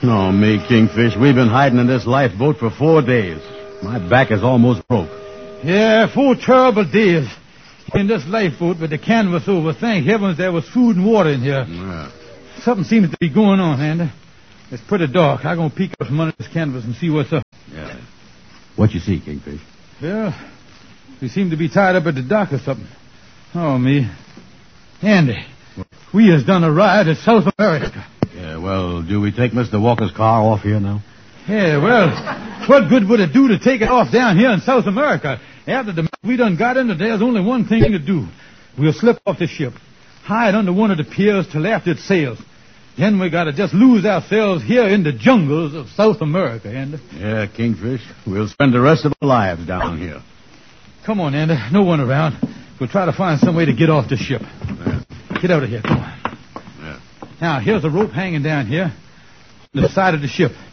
No, me, Kingfish. We've been hiding in this lifeboat for 4 days. My back is almost broke. Yeah, 4 terrible days in this lifeboat with the canvas over. Thank heavens there was food and water in here. Yeah. Something seems to be going on, Andy. It's pretty dark. I'm going to peek up from under this canvas and see what's up. Yeah. What you see, Kingfish? Well, we seem to be tied up at the dock or something. Oh, me. Andy, we has done a ride at South America. Yeah, well, do we take Mr. Walker's car off here now? Yeah, well, what good would it do to take it off down here in South America? After the we done got into, there's only one thing to do. We'll slip off the ship, hide under one of the piers till after it sails. Then we gotta just lose ourselves here in the jungles of South America, Andy. Yeah, Kingfish. We'll spend the rest of our lives down here. Come on, Andy. No one around. We'll try to find some way to get off the ship. Yeah. Get out of here. Come on. Yeah. Now, here's a rope hanging down here on the side of the ship.